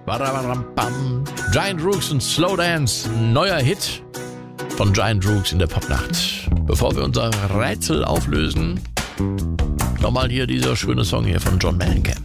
Badabadam-bam. Giant Rooks und Slow Dance, neuer Hit von Giant Rooks in der Popnacht. Bevor wir unser Rätsel auflösen, nochmal hier dieser schöne Song hier von John Mellencamp.